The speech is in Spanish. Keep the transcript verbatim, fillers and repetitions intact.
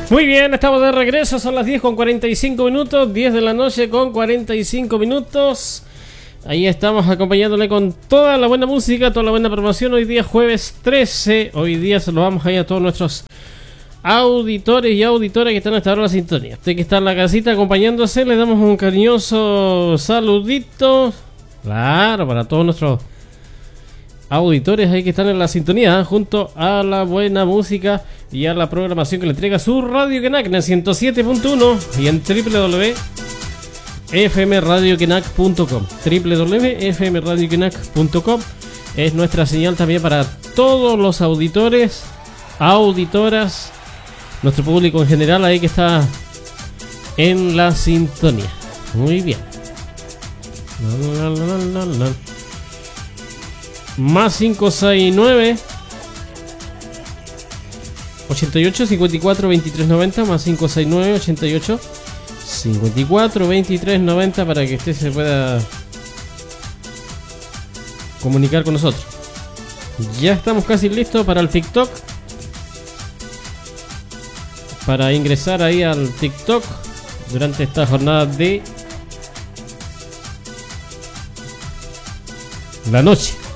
Muy bien, estamos de regreso, son las diez con cuarenta y cinco minutos, diez de la noche con cuarenta y cinco minutos. Ahí estamos acompañándole con toda la buena música, toda la buena programación. Hoy día jueves trece, hoy día se lo vamos a ir a todos nuestros auditores y auditoras que están hasta ahora en la sintonía. Usted que está en la casita acompañándose, le damos un cariñoso saludito. Claro, para todos nuestros auditores ahí que están en la sintonía, junto a la buena música y a la programación que le entrega su Radio Kenak en el ciento siete punto uno y en doble u doble u doble u punto f m radio kenak punto com. doble u doble u doble u punto f m radio kenak punto com es nuestra señal también para todos los auditores, auditoras, nuestro público en general ahí que está en la sintonía. Muy bien. La, la, la, la, la. Más cinco seis nueve ochenta y ocho cincuenta y cuatro veintitrés noventa, más cinco seis nueve ochenta y ocho cincuenta y cuatro veintitrés noventa para que usted se pueda comunicar con nosotros. Ya estamos casi listos para el TikTok, para ingresar ahí al TikTok durante esta jornada de la noche.